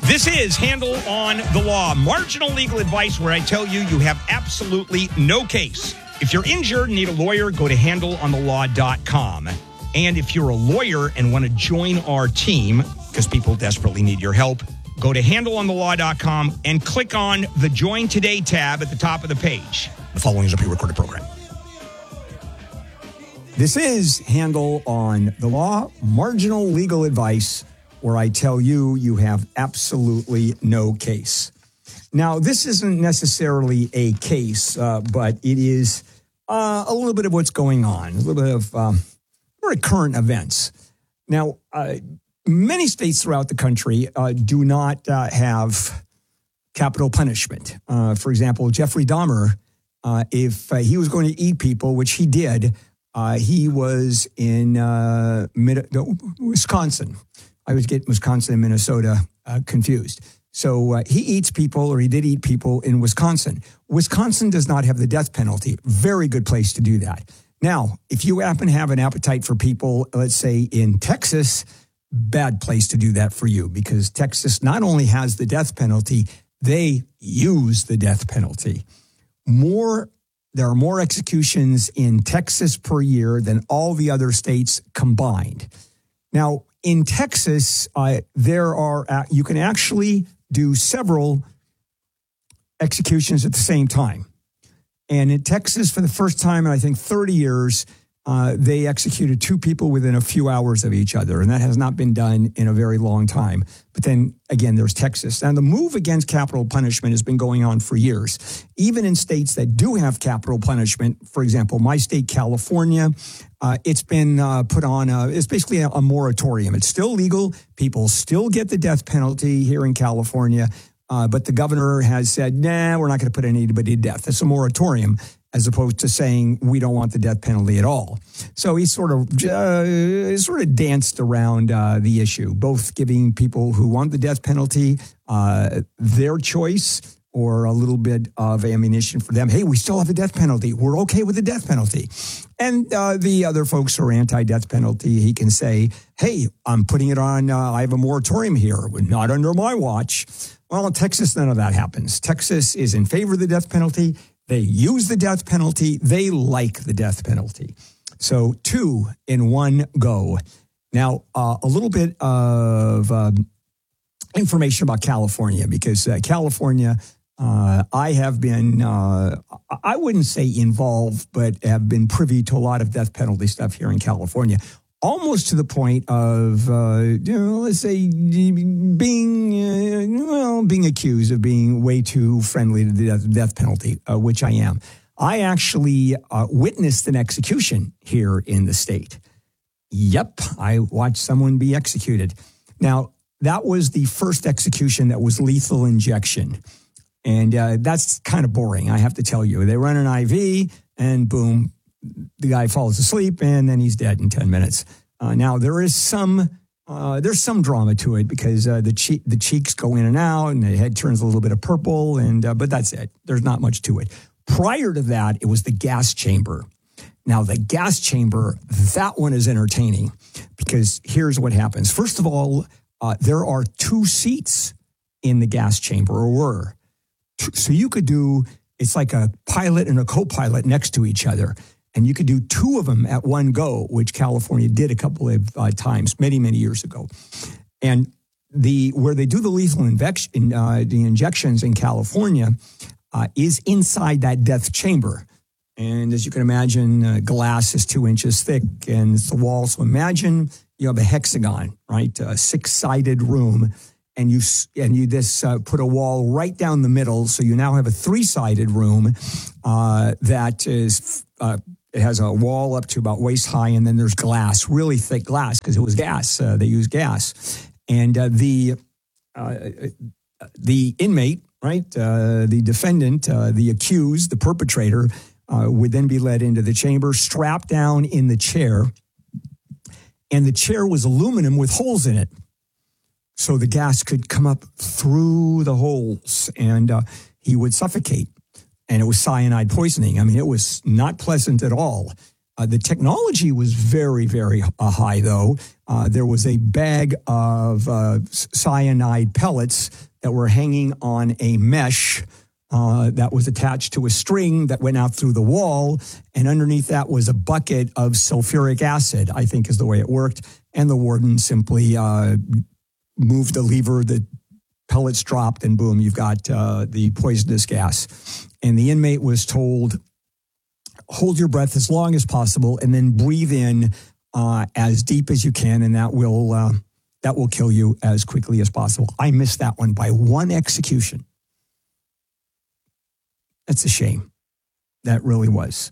This is Handle on the Law, marginal legal advice where I tell you you have absolutely no case. If you're injured and need a lawyer, go to handleonthelaw.com. And if you're a lawyer and want to join our team, because people desperately need your help, go to handleonthelaw.com and click on the Join Today tab at the top of the page. The following is a pre-recorded program. This is Handle on the Law, marginal legal advice where I tell you you have absolutely no case. Now, this isn't necessarily a case, but it is a little bit of what's going on, a little bit of very current events. Now, many states throughout the country do not have capital punishment. For example, Jeffrey Dahmer, if he was going to eat people, which he did, he was in Wisconsin. I was getting Wisconsin and Minnesota confused. So he eats people, or he did eat people in Wisconsin. Wisconsin does not have the death penalty. Very good place to do that. Now, if you happen to have an appetite for people, let's say in Texas, bad place to do that for you, because Texas not only has the death penalty, they use the death penalty. There are more executions in Texas per year than all the other states combined. Now, in Texas, you can actually do several executions at the same time. And in Texas, for the first time in, I think, 30 years, they executed two people within a few hours of each other. And that has not been done in a very long time. But then, again, there's Texas. And the move against capital punishment has been going on for years. Even in states that do have capital punishment, for example, my state, California, it's been put on, it's basically a moratorium. It's still legal. People still get the death penalty here in California. But the governor has said, nah, we're not going to put anybody to death. It's a moratorium, as opposed to saying we don't want the death penalty at all. So he sort of danced around the issue, both giving people who want the death penalty their choice, or a little bit of ammunition for them. Hey, we still have the death penalty. We're okay with the death penalty. And the other folks who are anti-death penalty, he can say, hey, I'm putting it on, I have a moratorium here, not under my watch. Well, in Texas, none of that happens. Texas is in favor of the death penalty. They use the death penalty. They like the death penalty. So 2 in 1 go. Now, a little bit of information about California, because California, I have been, I wouldn't say involved, but have been privy to a lot of death penalty stuff here in California. Almost to the point of, let's say, being accused of being way too friendly to the death penalty, which I am. I actually witnessed an execution here in the state. Yep, I watched someone be executed. Now, that was the first execution that was lethal injection. And that's kind of boring, I have to tell you. They run an IV and boom, the guy falls asleep and then he's dead in 10 minutes. Now, there's some drama to it, because the cheeks go in and out and the head turns a little bit of purple, but that's it. There's not much to it. Prior to that, it was the gas chamber. Now, the gas chamber, that one is entertaining, because here's what happens. First of all, there are 2 seats in the gas chamber, or were. So you could do, it's like a pilot and a co-pilot next to each other. And you could do 2 of them at one go, which California did a couple of times, many, many years ago. And where they do the lethal injections in California is inside that death chamber. And as you can imagine, glass is 2 inches thick and it's the wall. So imagine you have a hexagon, right? A 6-sided room. And you put a wall right down the middle. So you now have a 3-sided room that is, it has a wall up to about waist high. And then there's glass, really thick glass, because it was gas. They used gas. And the inmate, right, the defendant, the accused, the perpetrator, would then be led into the chamber, strapped down in the chair. And the chair was aluminum with holes in it. So the gas could come up through the holes, and he would suffocate. And it was cyanide poisoning. I mean, it was not pleasant at all. The technology was very, very high, though. There was a bag of cyanide pellets that were hanging on a mesh that was attached to a string that went out through the wall. And underneath that was a bucket of sulfuric acid, I think is the way it worked. And the warden simply moved the lever, the pellets dropped, and boom, you've got the poisonous gas. And the inmate was told, hold your breath as long as possible and then breathe in as deep as you can, and that will kill you as quickly as possible. I missed that one by one execution. That's a shame. That really was.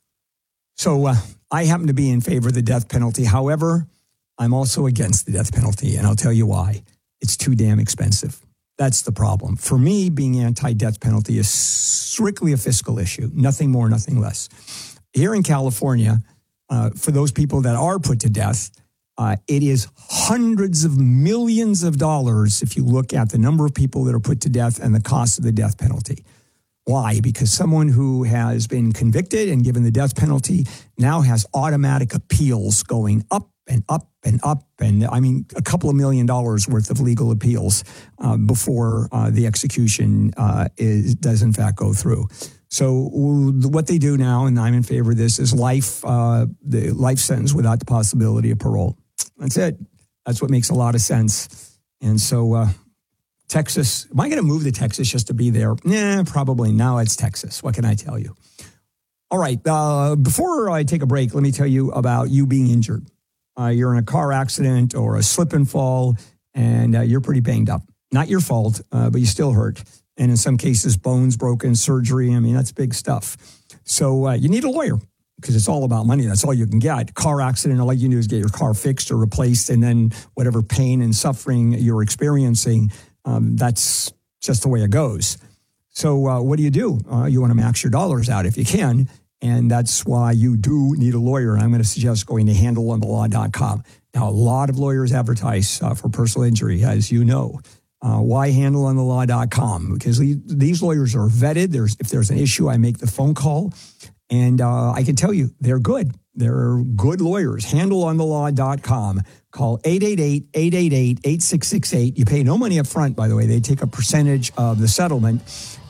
So I happen to be in favor of the death penalty. However, I'm also against the death penalty, and I'll tell you why. It's too damn expensive. That's the problem. For me, being anti-death penalty is strictly a fiscal issue, nothing more, nothing less. Here in California, for those people that are put to death, it is hundreds of millions of dollars if you look at the number of people that are put to death and the cost of the death penalty. Why? Because someone who has been convicted and given the death penalty now has automatic appeals going up and up and up. And I mean, a couple of $1 million worth of legal appeals before the execution does in fact go through. So what they do now, and I'm in favor of this, is the life sentence without the possibility of parole. That's it. That's what makes a lot of sense. And so Texas, am I going to move to Texas just to be there? Nah, probably. Now it's Texas. What can I tell you? All right. Before I take a break, let me tell you about you being injured. You're in a car accident or a slip and fall, and you're pretty banged up. Not your fault, but you still hurt. And in some cases, bones broken, surgery. I mean, that's big stuff. So you need a lawyer because it's all about money. That's all you can get. Car accident, all you can do is get your car fixed or replaced, and then whatever pain and suffering you're experiencing, that's just the way it goes. So what do? You want to max your dollars out if you can. And that's why you do need a lawyer. And I'm going to suggest going to handleonthelaw.com. Now, a lot of lawyers advertise for personal injury, as you know. Why handleonthelaw.com? Because these lawyers are vetted. If there's an issue, I make the phone call. And I can tell you, they're good. They're good lawyers. Handleonthelaw.com. Call 888-888-8668. You pay no money up front, by the way. They take a percentage of the settlement.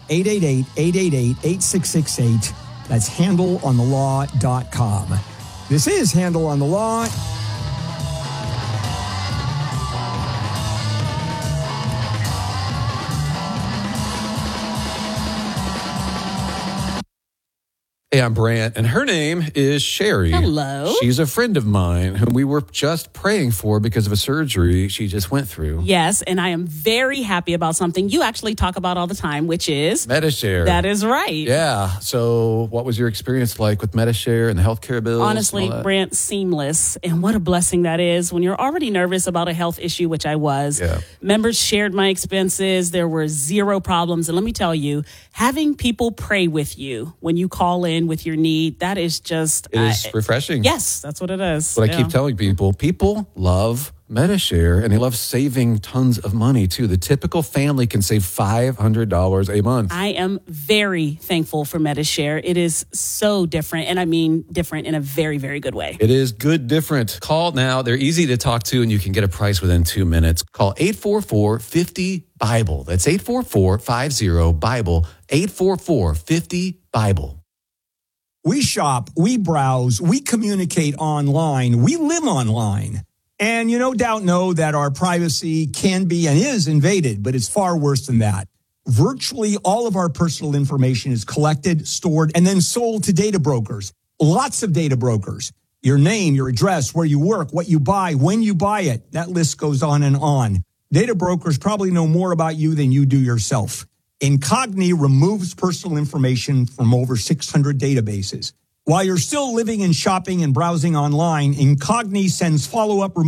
888-888-8668. That's handleonthelaw.com. This is Handle on the Law. Hey, I'm Brant, and her name is Sherry. Hello. She's a friend of mine whom we were just praying for because of a surgery she just went through. Yes, and I am very happy about something you actually talk about all the time, which is Medi-Share. That is right. Yeah. So what was your experience like with Medi-Share and the healthcare bills? Honestly, Brant, seamless. And what a blessing that is when you're already nervous about a health issue, which I was. Yeah. Members shared my expenses. There were zero problems. And let me tell you, having people pray with you when you call in with your need, that is just... It is refreshing. Yes, that's what it is. What I keep telling people love Medi-Share, and they love saving tons of money, too. The typical family can save $500 a month. I am very thankful for Medi-Share. It is so different, and I mean different in a very, very good way. It is good different. Call now. They're easy to talk to, and you can get a price within 2 minutes. Call 844-50-BIBLE. That's 844-50-BIBLE. 844-50-BIBLE. We shop, we browse, we communicate online, we live online. And you no doubt know that our privacy can be and is invaded, but it's far worse than that. Virtually all of our personal information is collected, stored, and then sold to data brokers. Lots of data brokers. Your name, your address, where you work, what you buy, when you buy it. That list goes on and on. Data brokers probably know more about you than you do yourself. Incogni removes personal information from over 600 databases. While you're still living and shopping and browsing online, Incogni sends follow-up